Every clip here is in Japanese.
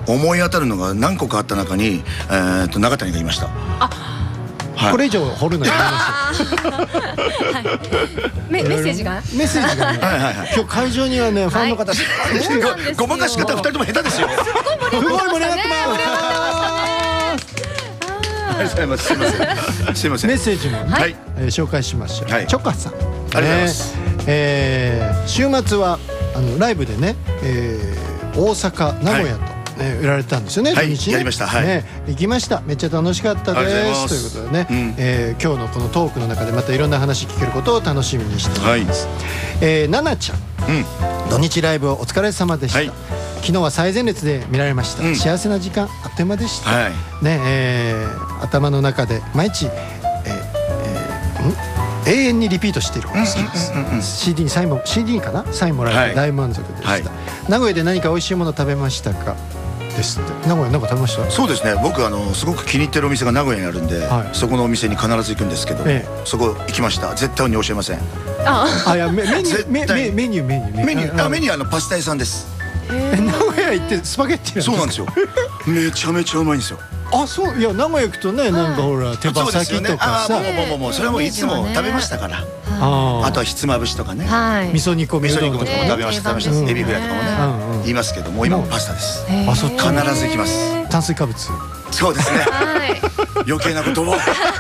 思い当たるのが何個かあった中に永谷がいました。 これ以上掘るのやめます。メッセージがメッセージがね、今日会場にはねファンの方ごまかし方2人とも下手ですよ。 すごい盛り上がってます。 すいませんすいません。 メッセージも紹介しましょう。チョカさん、 ありがとうございます。 週末はライブでね、大阪名古屋と売られたんですよね。土日やりました。 行きました。めっちゃ楽しかったですということでね、今日のこのトークの中でまたいろんな話聞けることを楽しみにしております。ナナちゃん、土日ライブお疲れ様でした。昨日は最前列で見られました。幸せな時間あっという間でしたね。頭の中で毎日永遠にリピートしている方が好きです。CD にサインかな、サインもらえて大満足でした。名古屋で何か美味しいもの食べましたかですって。名古屋なんか食べました？ そうですね、僕すごく気に入ってるお店が名古屋にあるんで、そこのお店に必ず行くんですけど、そこ行きました。絶対に教えません。 いやメニューパスタ屋さんです。 名古屋行ってスパゲッティなんですか？ そうなんですよ。めちゃめちゃうまいんですよ。 そう、いや名古屋行くとね、なんかほら手羽先とかさ、 もうそれはもういつも食べましたから。あとはひつまぶしとかね、 味噌煮込みうどんとかも食べました。エビフライとかもね言いますけども、今もパスタです。必ず行きます。 炭水化物。 そうですね。余計なことを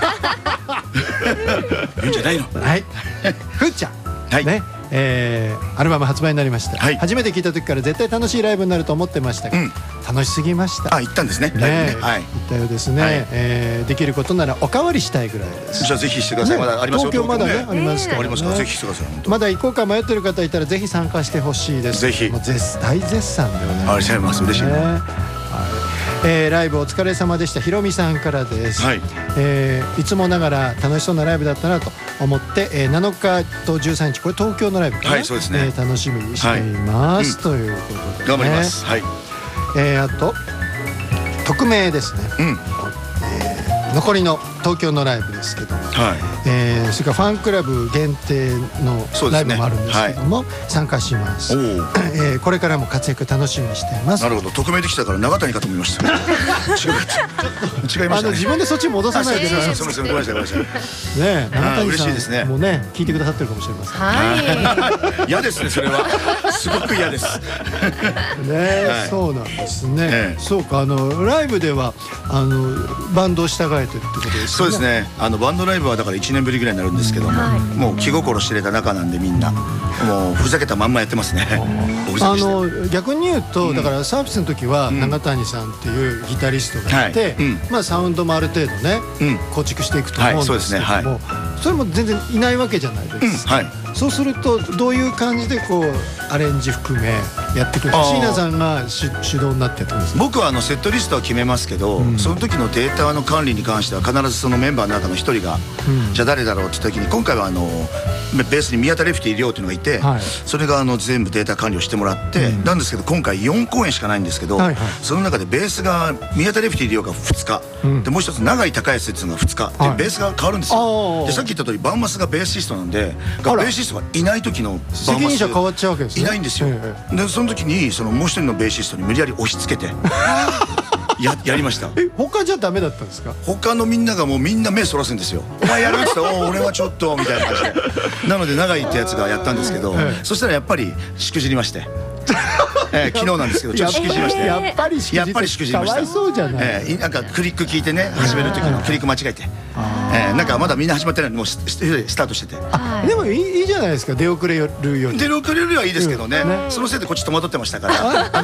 言うんじゃないの。 ふーちゃんね、アルバム発売になりました。初めて聞いた時から絶対楽しいライブになると思ってましたが、楽しすぎました。 行ったんですね。 行ったようですね。できることならおかわりしたいぐらいです。 じゃあぜひしてください。まだありますよ。 東京まだねありますから。 ぜひしてください。 まだ行こうか迷ってる方いたらぜひ参加してほしいです。 ぜひ。 大絶賛でございます。 ありがとうございます。嬉しいね。 ライブお疲れ様でした。ひろみさんからです。いつもながら楽しそうなライブだったなと思って、7日と13日これ東京のライブかな、 そうですね、 楽しみにしています、ということで、 頑張ります。 あと匿名ですね、残りの東京のライブですけども、それからファンクラブ限定のライブもあるんですけども、参加します。これからも活躍楽しみにしています。 なるほど、匿名できたから永谷かと思いました。違いました。 自分でそっち戻さないで。 ごめんなさい。永谷さんもね聞いてくださってるかもしれません。 嫌ですね、それは。すごく嫌です。 そうなんですね。そうか、ライブではバンドを従えてるってことですね。 そうですね。バンドライブはだから1年ぶりぐらいになるんですけども、もう気心知れた仲なんで、みんなもうふざけたまんまやってますね。 逆に言うと、だからサービスの時は永谷さんっていうギタリストがいて、サウンドもある程度ね構築していくと思うんですけども、それも全然いないわけじゃないですか。そうするとどういう感じでこうアレンジ含めやってくる。椎名さんが主導になってたんです。 僕はセットリストは決めますけど、その時のデータの管理に関しては必ずそのメンバーの中の一人が、じゃあ誰だろうって時に、今回はベースに宮田レフティ亮っていうのがいて、それが全部データ管理をしてもらってなんですけど、今回4公演しかないんですけど、その中でベースが宮田レフティ亮が2日で、もう一つ永井孝康っていうのが2日で、ベースが変わるんですよ。でさっき言った通りバンマスがベーシストなんで、ベーシストがいない時の責任者変わっちゃうわけですね。 いないんですよ。でその時にもう一人のベーシストに無理やり押し付けてやりました。 他じゃダメだったんですか？ 他のみんながもうみんな目そらすんですよ。お前やるって言ったら俺はちょっとみたいな感じで。なので永井ってやつがやったんですけど、そしたらやっぱりしくじりまして。昨日なんですけどちょっとしくじりまして、 やっぱりしくじりました。かわいそうじゃない。 なんかクリック聞いてね、始める時のクリック間違えて、なんかまだみんな始まってないのにもうスタートしてて。 でもいいじゃないですか、出遅れるより。 出遅れるよりはいいですけどね。そのせいでこっち戸惑ってましたから、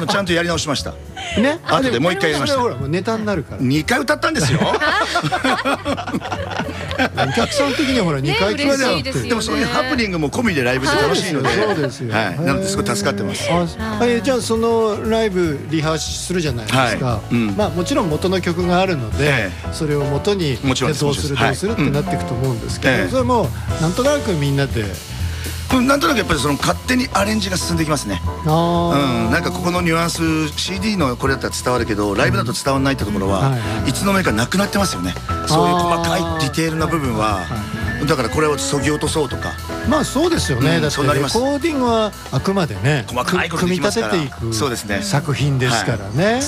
ちゃんとやり直しましたね。後でもう一回やりました。 ほらネタになるから。 2回歌ったんですよ。 お客さん的にはほら2回聞いて、 でもそういうハプニングも込みでライブして楽しいので、 そうですよ。 なのですごい助かってます。 じゃあそのライブリハするじゃないですか。もちろん元の曲があるので、それを元にどうするってなっていくと思うんですけど、それもなんとなくみんなで。 なんとなくやっぱり勝手にアレンジが進んできますね。なんかここのニュアンス CD のこれだったら伝わるけど、ライブだと伝わらないってところはいつの間にかなくなってますよね。そういう細かいディテールな部分は。だからこれを削ぎ落とそうとか。 まあそうですよね。だってレコーディングはあくまでね、組み立てていく作品ですからね。